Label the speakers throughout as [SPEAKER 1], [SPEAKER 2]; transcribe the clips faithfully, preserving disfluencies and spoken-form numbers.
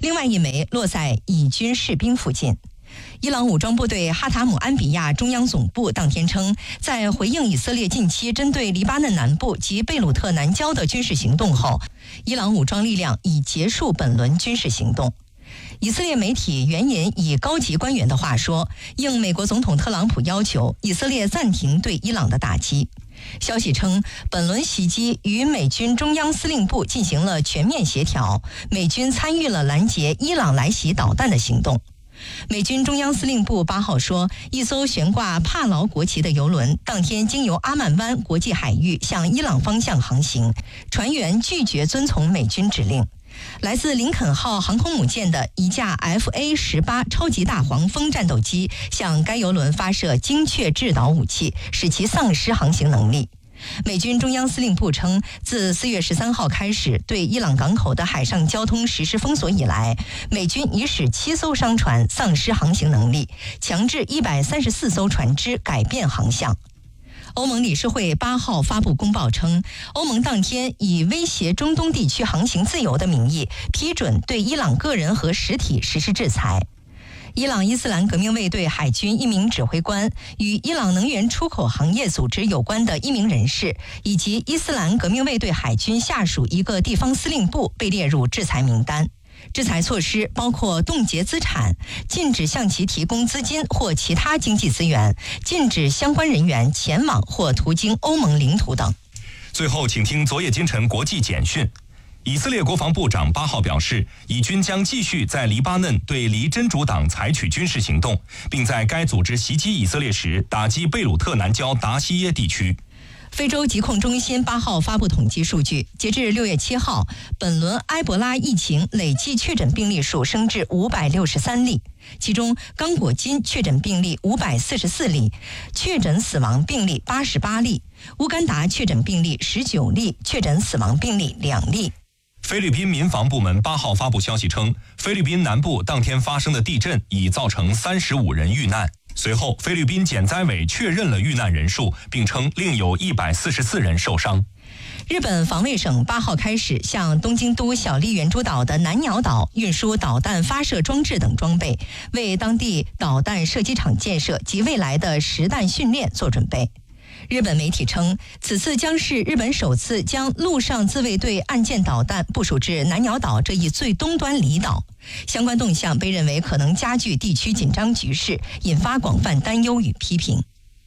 [SPEAKER 1] 另外一枚落在以军士兵附近。伊朗武装部队哈塔姆安比亚中央总部当天称，在回应以色列近期针对黎巴嫩南部及贝鲁特南郊的军事行动后，伊朗武装力量已结束本轮军事行动。以色列媒体援引以高级官员的话说，应美国总统特朗普要求，以色列暂停对伊朗的打击。消息称，本轮袭击与美军中央司令部进行了全面协调，美军参与了拦截伊朗来袭导弹的行动。美军中央司令部八号说，一艘悬挂帕劳国旗的油轮当天经由阿曼湾国际海域向伊朗方向航行，船员拒绝遵从美军指令。来自林肯号航空母舰的一架 F A 十八 超级大黄蜂战斗机向该油轮发射精确制导武器，使其丧失航行能力。美军中央司令部称，自四月十三号开始对伊朗港口的海上交通实施封锁以来，美军已使七艘商船丧失航行能力，强制一百三十四艘船只改变航向。欧盟理事会八号发布公报称，欧盟当天以威胁中东地区航行自由的名义，批准对伊朗个人和实体实施制裁。伊朗伊斯兰革命卫队海军一名指挥官、与伊朗能源出口行业组织有关的一名人士，以及伊斯兰革命卫队海军下属一个地方司令部被列入制裁名单。制裁措施包括冻结资产、禁止向其提供资金或其他经济资源、禁止相关人员前往或途经欧盟领土等。
[SPEAKER 2] 最后，请听昨夜今晨国际简讯。以色列国防部长八号表示，以军将继续在黎巴嫩对离真主党采取军事行动，并在该组织袭击以色列时打击贝鲁特南郊达西耶地区。
[SPEAKER 1] 非洲疾控中心八号发布统计数据，截至六月七号，本轮埃博拉疫情累计确诊病例数升至五百六十三例，其中刚果金确诊病例五百四十四例，确诊死亡病例八十八例，乌干达确诊病例十九例，确诊死亡病例两例。
[SPEAKER 2] 菲律宾民防部门八号发布消息称，菲律宾南部当天发生的地震已造成三十五人遇难。随后，菲律宾减灾委确认了遇难人数，并称另有一百四十四人受伤。
[SPEAKER 1] 日本防卫省八号开始向东京都小笠原诸岛的南鸟岛运输导弹发射装置等装备，为当地导弹射击场建设及未来的实弹训练做准备。日本媒体称，此次将是日本首次将陆上自卫队岸舰导弹部署至南鸟岛这一最东端离岛。相关动向被认为可能加剧地区紧张局势，引发广泛担忧与批评。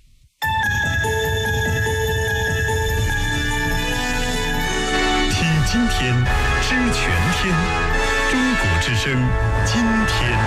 [SPEAKER 3] 听今天，知全天，中国之声，今天。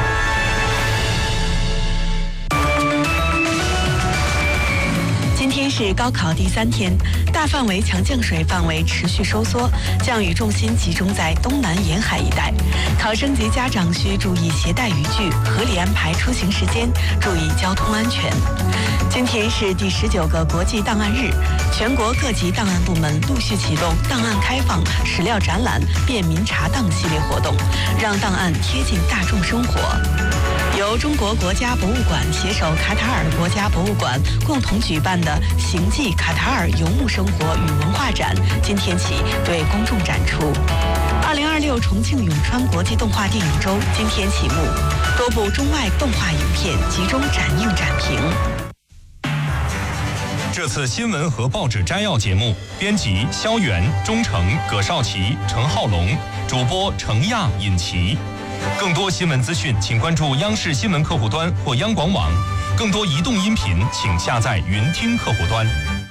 [SPEAKER 4] 今天是高考第三天，大范围强降水范围持续收缩，降雨重心集中在东南沿海一带。考生及家长需注意携带雨具，合理安排出行时间，注意交通安全。今天是第十九个国际档案日，全国各级档案部门陆续启动档案开放、史料展览、便民查档系列活动，让档案贴近大众生活。由中国国家博物馆携手卡塔尔国家博物馆共同举办的行迹卡塔尔游牧生活与文化展，今天起对公众展出。二零二六重庆永川国际动画电影周今天启幕，多部中外动画影片集中展映展评。
[SPEAKER 2] 这次新闻和报纸摘要节目，编辑肖元、钟诚、葛少奇、陈浩龙，主播程亚、尹奇。更多新闻资讯，请关注央视新闻客户端或央广网。更多移动音频，请下载云听客户端。